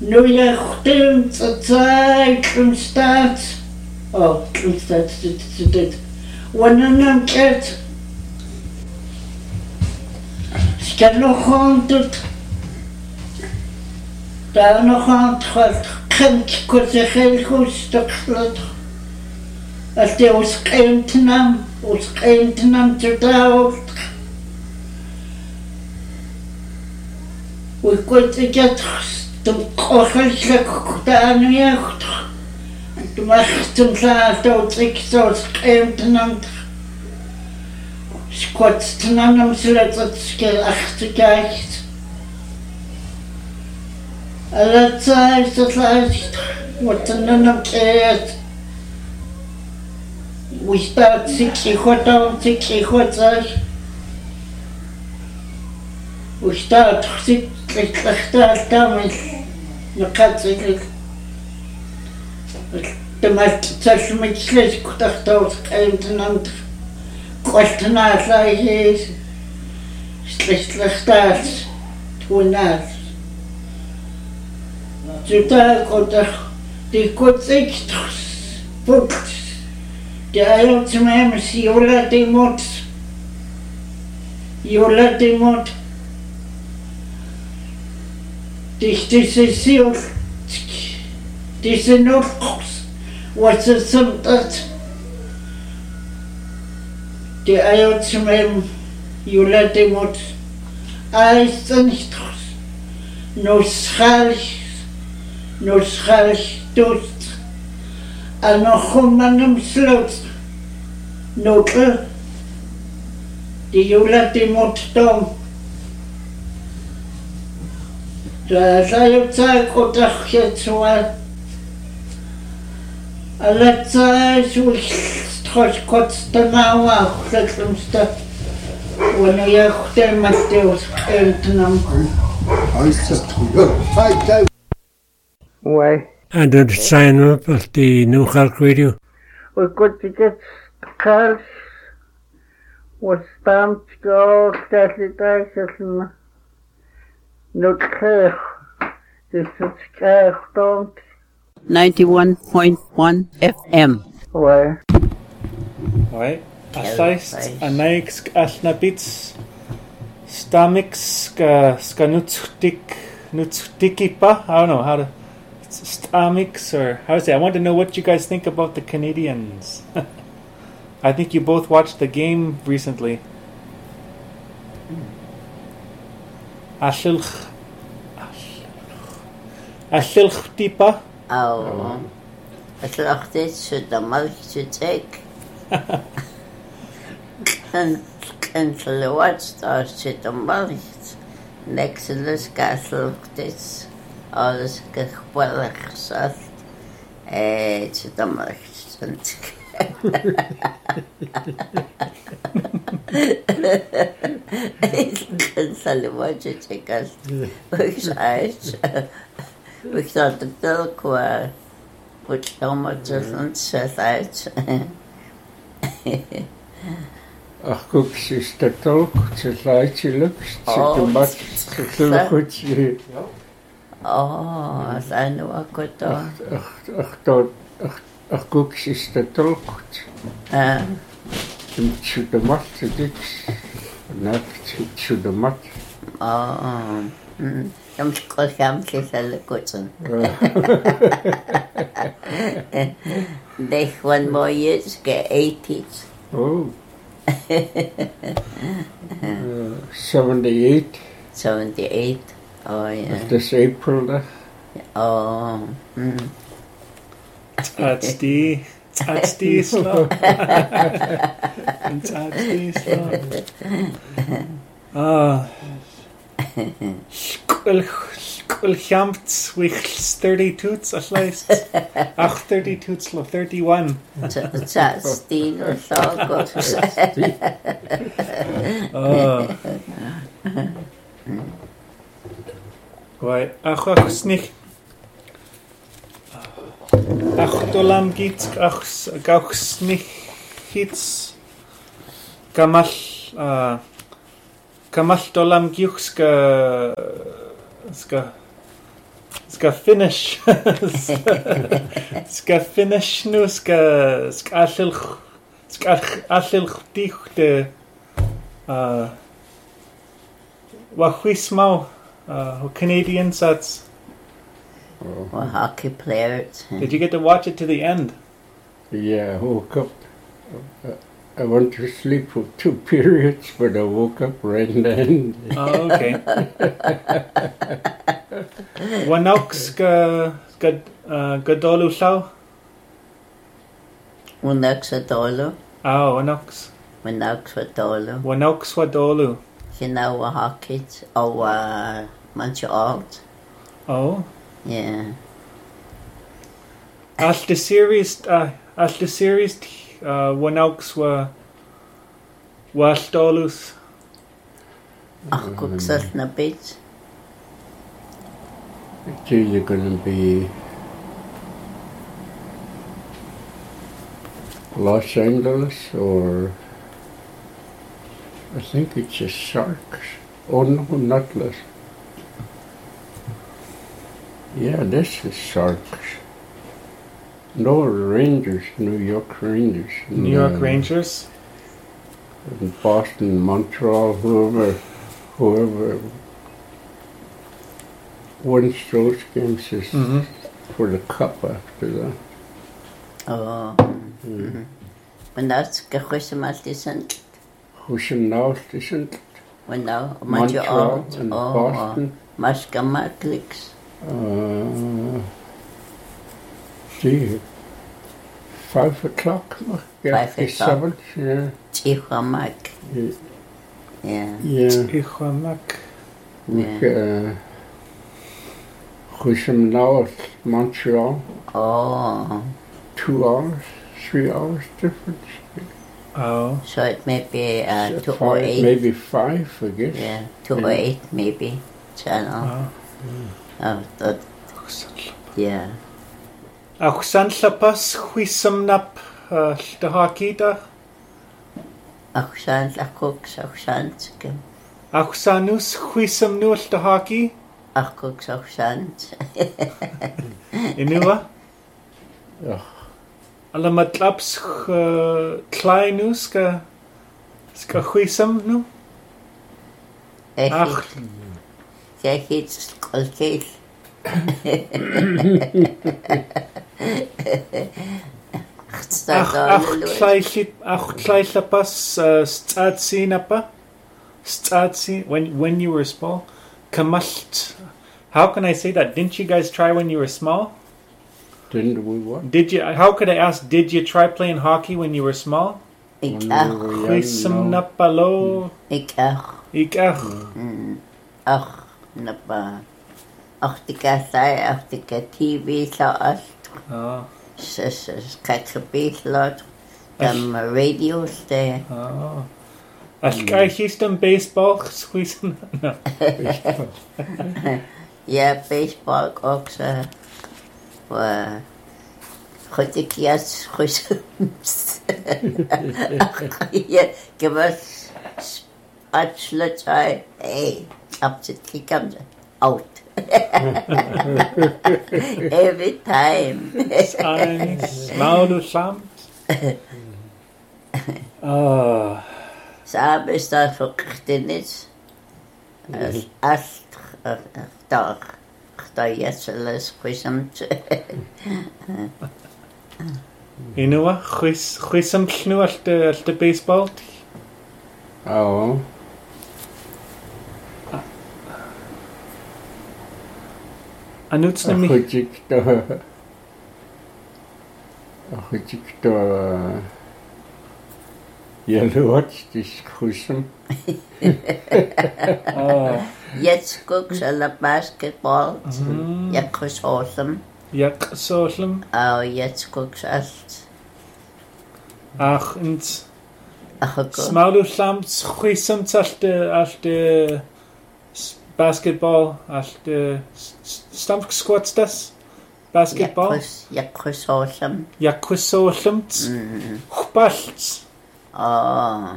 Nu je goed tijd staat. Oh, staat dit. Wanneer een ket. Skal nog aan het. Daar nog aan het. Kent kot zich heel goed stuklet. Als die ons kent nam te daalt. We konden het. De kogeltje daar nu echt. De machten zaten ik zo schijnt. Skotsten aan hem zodat het schil achterkijkt. Alle tijd het lijst wordt er een keert. We staat zich goed aan, zich goed zeg. We staat zich slecht daarmee. No katzik. De maakt zelfs met slecht gedacht uit eindelijk. Kostena zei is slecht uit. Toenaat. Zodat ik die kotzik voelt. De eind met me Jola de mot. Deze Noordkoos was het zondag. De eind met Jola de mot. Hij is niet no schalig dood. En nog om aan hem sloot. Noodle. De Jola de mot dom. Daar zei op tijd goed dagje zo. Alle tijd zo straks kotste nou ook lekkerste. Wanneer je goed met deels nam. Why? And did sign up at the New Clark Radio? We could get cars. Was stamped go steady days. No care. This is care don't. 91.1 FM. Why? Why? Allais anaix alnabits stomachs ska nutstikipa. I don't know how to stomachs or how to say. I want to know what you guys think about the Canadians. I think you both watched the game recently. Ashilch tipa. Oh. Het lag dit zo dan mag je take. En ze watch daar zit dan mag het. Next to this castle dit alles geweldig gezet. Het zit dan mag het. Ik zal je watch het checken. Ik zei we thought the bill qua which so much doesn't set out. Ach, guck, sie ist der Tolk, sie leid, sie lübt, sie macht, sie lübt, sie... Oh, dat zijn nu ook goed dan. Ach, guck, sie ist der Tolk. Sie de mat, sie dit, sie de mat. Oh, dan skal jeg til alle godsen. Det var en måje, skal 80's. Oh. 78. 78. Oh, yeah. This April, that. Oh. That's the slow. That's the slow. Ah. Skul jampt with 32 at least. Ach, 32 slow, 31. That's the no so good. Oh. Why? Ach, nicht. Ach, dolam git, ach, gauchs nicht hits. Kamal dolam giuch ska Ska finish. Ska finish nu ska allil dich de wachwismau Canadian sats. Well, hockey players. Did you get to watch it to the end? Yeah, I woke up. I went to sleep for 2 periods, but I woke up right in the end. Oh, okay. Wanaux gadolu llaw? Wanaux wadolu. Oh, wanaux. Wanaux wadolu. Wanaux wadolu. Hinawa hockey. Oh, Montreal. Oh. Yeah. All the series wanaux wa stolus. Ach, guksas na bit. It's either going to be Los Angeles or I think it's the Sharks. Oh no, not Los. Yeah, this is Sharks. No, Rangers, New York Rangers. New York Rangers? And Boston, Montreal, whoever wins those games is for the cup after that. Oh. Wanaux gachwismal isn't. Husenau isn't. Wanaux Montreal Montreal. and Boston. Maskamakliks. Gee, 5 o'clock. 5 o'clock. 7, yeah. Tijuamak. Yeah. Yeah. Tijuanac. Husenau, Montreal. Oh. 2 hours, 3 hours difference. Oh. So it may be 5, 208. maybe 5, I guess. Yeah, 208 maybe. Channel. That. Yeah. Achsan llapas chwisam nap the hockey da? Achsan lakuks achsan skim. Achsanus chwisam nu the hockey? Akuks achsan. Inua? Alla matlaps kleinus ska chwisam nu? Ach. Kijk iets kolkeil. Ach llapas statsi napa? Statsi when you were small? Kamalt. How can I say that? Didn't you guys try when you were small? Didn't we what? Did you? How could I ask? Did you try playing hockey when you were small? Ik Chwisam napalo. Ik ach napa. Ach die kasai, ach die TV sa alt. Oh. Kakabit lot. Radios there. Oh. I used them baseball chwisam. No. Yeah, baseball också. Goed ik jas ja, gewas atslatai. Hey, absolutely comes out. Every time. Maulu samt. Oh. Saab is dat verkrichtenis. Als dag. Da jetzt alles chwisamt. Inua chwisam llnu all the baseball? Oh. Anuts na mi. Achujik to Yellow this chwisam. Oh. Jetzt guckst du alle Basketball. Ja, chwisosem. Jak sollem. Oh, jetzt guckst du erst. Ach, und Ach, gut. smalu samt chwisam all the basketball, all the stamp squats das basketball. Ja, chwisosem. Jak chwisollem. Chbalt. Oh.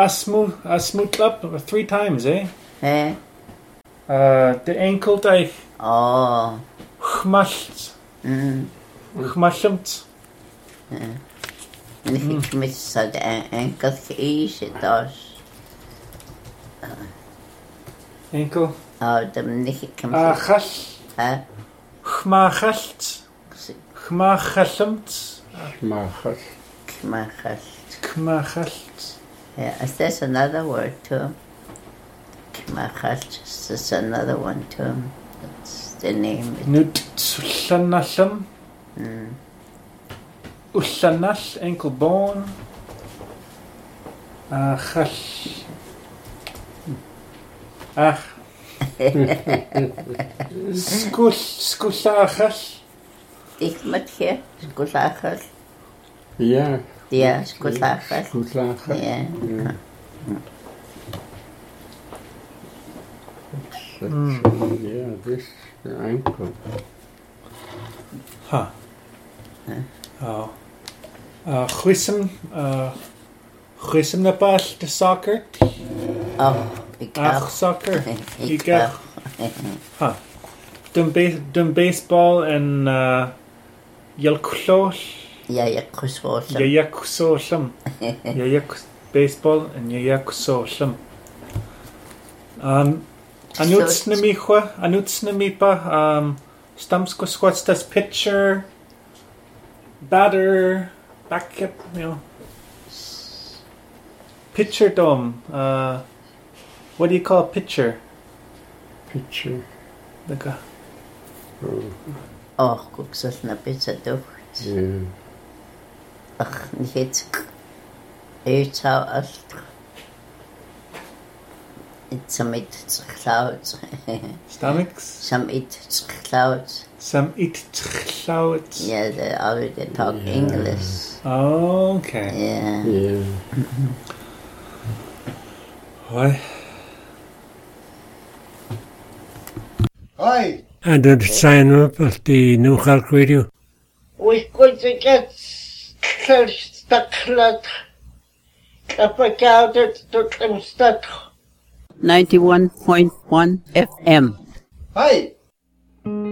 Asmu club 3 times, eh? Eh? The ankle day Oh. Chmalt. Chmallumt. Nicht mit so der Enkel easy das. Enkel. Oh, dem nicht kommt. Achall. Hä? Chmachalt. Chmachallumt. Schmachas. Kmachalt. Yeah, there's another word too. Kmachalt, there's another one too. That's the name. Nut Ullanallum. Ullanall, ankle bone. Achall. Ach. Skullachall. Ich mit hier, Skulachal. Ja. Ja, Skulachal. Skulachal. Ja. Yeah, this the ankle. Huh. Oh. Chwism na ball the soccer. Oh, ik Ach, soccer. Ik Huh. Dum baseball and yelkushol. Ja, ik gesproken. Yayakusosum. Yayak baseball and yayakusosum. Anutsnamipa, stamskos, what's this pitcher, batter, back up, pitcher dome. What do you call a pitcher? Picture. Like a, Oh, guck so na pizza doch. Yeah. Ach, niet. Iets zou als. Some it clouds. stomachs? Some it clouds. Some eat clouds. Yeah, they already talk English. Okay. Yeah. Yeah. What? Hi, And then sign up at the New Hark Radio. we're going to get first the clock. If I got it to them stuck. 91.1 FM. Hi.